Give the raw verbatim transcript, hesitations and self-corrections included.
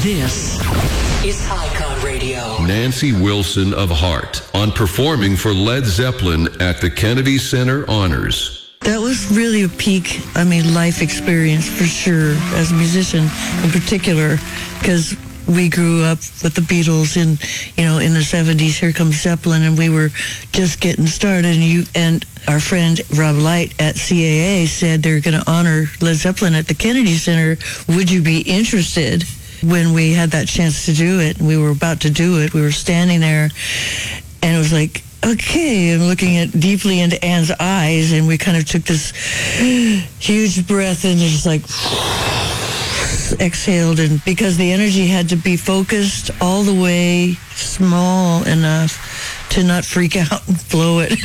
This is Icon Radio. Nancy Wilson of Heart on performing for Led Zeppelin at the Kennedy Center Honors. That was really a peak, I mean, life experience for sure, as a musician in particular, because we grew up with the Beatles in, you know, in the seventies. Here comes Zeppelin, and we were just getting started. And you and our friend Rob Light at C A A said they're going to honor Led Zeppelin at the Kennedy Center. Would you be interested? When we had that chance to do it, we were about to do it. We were standing there, and it was like, okay, I'm looking at deeply into Anne's eyes, and we kind of took this huge breath and just like exhaled, and because the energy had to be focused all the way small enough to not freak out and blow it.